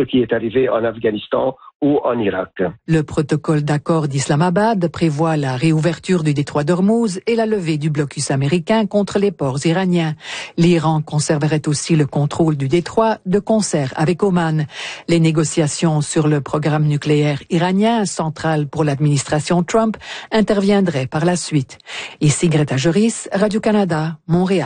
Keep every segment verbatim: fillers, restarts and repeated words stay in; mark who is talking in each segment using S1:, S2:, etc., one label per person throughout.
S1: ce qui est arrivé en Afghanistan ou en Irak.
S2: Le protocole d'accord d'Islamabad prévoit la réouverture du détroit d'Ormuz et la levée du blocus américain contre les ports iraniens. L'Iran conserverait aussi le contrôle du détroit de concert avec Oman. Les négociations sur le programme nucléaire iranien, central pour l'administration Trump, interviendraient par la suite. Ici Greta Joris, Radio-Canada, Montréal.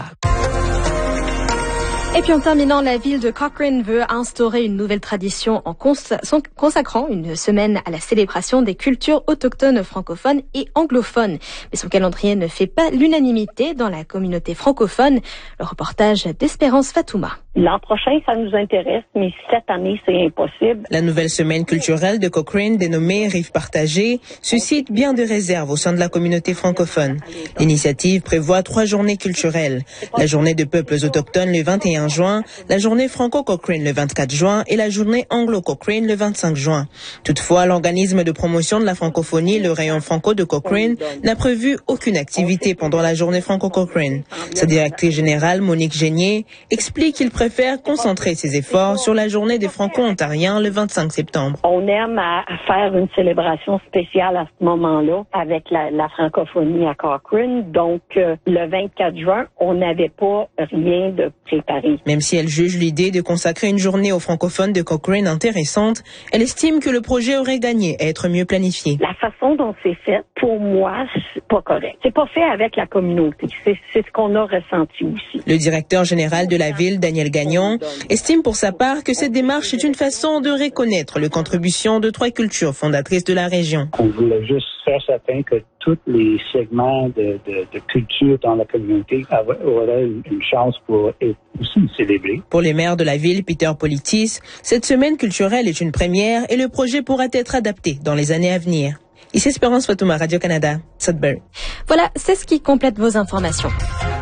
S3: Et puis en terminant, la ville de Cochrane veut instaurer une nouvelle tradition en cons- consacrant une semaine à la célébration des cultures autochtones francophones et anglophones. Mais son calendrier ne fait pas l'unanimité dans la communauté francophone. Le reportage d'Espérance Fatouma.
S4: L'an prochain, ça nous intéresse, mais cette année, c'est impossible.
S5: La nouvelle semaine culturelle de Cochrane, dénommée Rive partagée, suscite bien des réserves au sein de la communauté francophone. L'initiative prévoit trois journées culturelles. La journée de peuples autochtones le vingt et un juin, la journée franco-Cochrane le vingt-quatre juin et la journée anglo-Cochrane le vingt-cinq juin. Toutefois, l'organisme de promotion de la francophonie, le rayon franco de Cochrane, n'a prévu aucune activité pendant la journée franco-Cochrane. Sa directrice générale, Monique Génier, explique qu'il préfère concentrer ses efforts sur la journée des franco-ontariens le vingt-cinq septembre.
S4: On aime à, à faire une célébration spéciale à ce moment-là avec la, la francophonie à Cochrane. Donc, euh, le vingt-quatre juin, on n'avait pas rien de préparé.
S5: Même si elle juge l'idée de consacrer une journée aux francophones de Cochrane intéressante, elle estime que le projet aurait gagné à être mieux planifié.
S4: La façon dont c'est fait, pour moi, c'est pas correct. C'est pas fait avec la communauté. C'est, c'est ce qu'on a ressenti aussi.
S5: Le directeur général de la ville, Daniel Gagnon, estime pour sa part que cette démarche est une façon de reconnaître les contributions de trois cultures fondatrices de la région.
S6: On voulait juste faire certain que tous les segments de, de, de culture dans la communauté auraient une chance pour être aussi célébrés.
S5: Pour les maires de la ville, Peter Politis, cette semaine culturelle est une première et le projet pourra être adapté dans les années à venir. Ici Espérance Fatouma, Radio-Canada, Sudbury.
S3: Voilà, c'est ce qui complète vos informations.